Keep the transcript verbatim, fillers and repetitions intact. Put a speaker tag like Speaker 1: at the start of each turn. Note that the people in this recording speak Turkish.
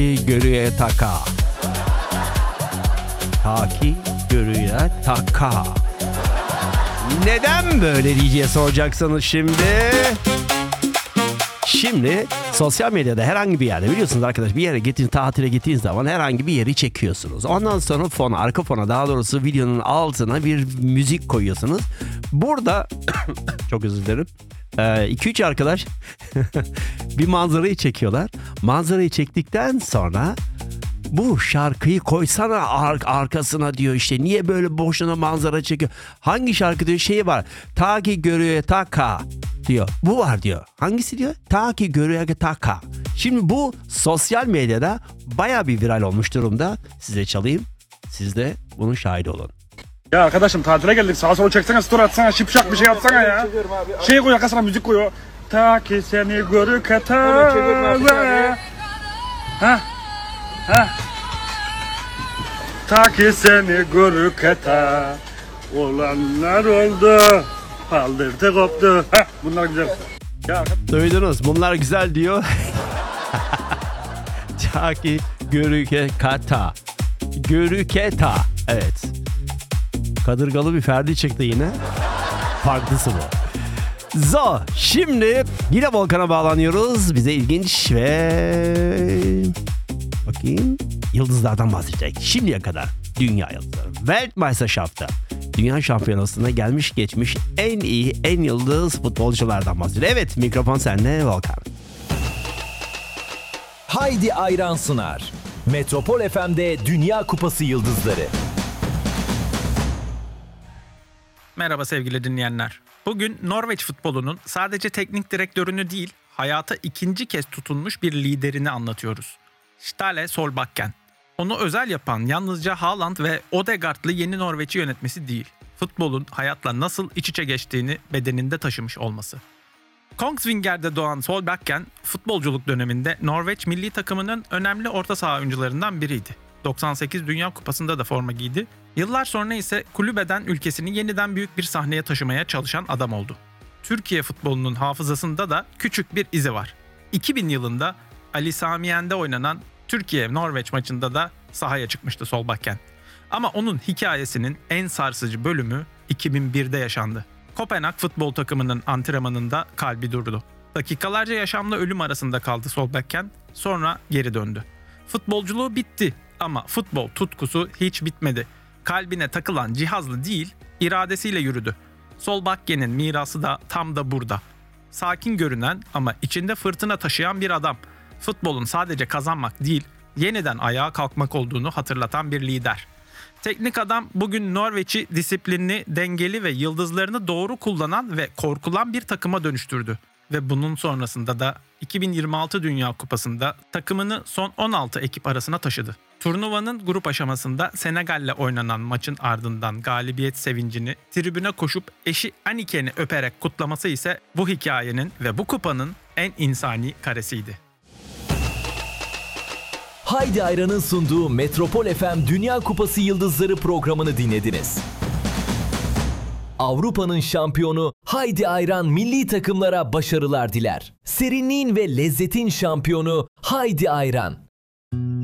Speaker 1: Görüye taka. Taki görüye taka. Neden böyle diye soracaksınız şimdi? Şimdi sosyal medyada herhangi bir yerde biliyorsunuz arkadaş bir yere gittiğiniz tatile gittiğiniz zaman herhangi bir yeri çekiyorsunuz. Ondan sonra fona, arka fona daha doğrusu videonun altına bir müzik koyuyorsunuz. Burada çok özür dilerim. iki üç arkadaş bir manzarayı çekiyorlar. Manzarayı çektikten sonra bu şarkıyı koysana ar- arkasına diyor işte niye böyle boşuna manzara çekiyor. Hangi şarkı diyor şeyi var. Ta ki görüye taka diyor. Bu var diyor. Hangisi diyor? Ta ki görüye taka. Şimdi bu sosyal medyada baya bir viral olmuş durumda. Size çalayım. Siz de bunun şahidi olun.
Speaker 2: Ya arkadaşım tatile geldik sağa sola çeksene story atsana şipşak bir şey atsana ya. Şey koy arkasına müzik koy. Ta ki seni görü kata. Ha? Ha? Ta ki seni görü kata. Olanlar oldu. Kaldırdı koptu. Ha? Bunlar güzel. Ya
Speaker 1: duydunuz bunlar güzel diyor. Ta ki görüke kata. Görüketa. Evet. Kadırgalı bir Ferdi çıktı yine. Farklısı bu. Zo. Şimdi yine Volkan'a bağlanıyoruz. Bize ilginç ve... Bakayım. Yıldızlardan bahsedecek. Şimdiye kadar dünya yıldızları. Weltmeisterschafts'ta. Dünya şampiyonasına gelmiş geçmiş en iyi, en yıldız futbolculardan bahsediyor. Evet, mikrofon sende Volkan.
Speaker 3: Haydi Ayran sunar. Metropol F M'de Dünya Kupası Yıldızları.
Speaker 4: Merhaba sevgili dinleyenler. Bugün Norveç futbolunun sadece teknik direktörünü değil, hayata ikinci kez tutunmuş bir liderini anlatıyoruz. Ståle Solbakken. Onu özel yapan yalnızca Haaland ve Odegaard'lı yeni Norveç'i yönetmesi değil, futbolun hayatla nasıl iç içe geçtiğini bedeninde taşımış olması. Kongsvinger'de doğan Solbakken, futbolculuk döneminde Norveç milli takımının önemli orta saha oyuncularından biriydi. doksan sekiz Dünya Kupası'nda da forma giydi. Yıllar sonra ise kulübeden ülkesini yeniden büyük bir sahneye taşımaya çalışan adam oldu. Türkiye futbolunun hafızasında da küçük bir izi var. iki bin yılında Ali Sami Yen'de oynanan Türkiye-Norveç maçında da sahaya çıkmıştı Solbakken. Ama onun hikayesinin en sarsıcı bölümü iki bin birde yaşandı. Kopenhag futbol takımının antrenmanında kalbi durdu. Dakikalarca yaşamla ölüm arasında kaldı Solbakken, sonra geri döndü. Futbolculuğu bitti ama futbol tutkusu hiç bitmedi. Kalbine takılan cihazlı değil, iradesiyle yürüdü. Solbakken'in mirası da tam da burada. Sakin görünen ama içinde fırtına taşıyan bir adam. Futbolun sadece kazanmak değil, yeniden ayağa kalkmak olduğunu hatırlatan bir lider. Teknik adam bugün Norveç'i disiplinli, dengeli ve yıldızlarını doğru kullanan ve korkulan bir takıma dönüştürdü. Ve bunun sonrasında da iki bin yirmi altı Dünya Kupası'nda takımını son on altı ekip arasına taşıdı. Turnuvanın grup aşamasında Senegal'le oynanan maçın ardından galibiyet sevincini tribüne koşup eşi Aniken'i öperek kutlaması ise bu hikayenin ve bu kupanın en insani karesiydi.
Speaker 3: Haydi Ayran'ın sunduğu Metropol F M Dünya Kupası Yıldızları programını dinlediniz. Avrupa'nın şampiyonu Haydi Ayran milli takımlara başarılar diler. Serinliğin ve lezzetin şampiyonu Haydi Ayran.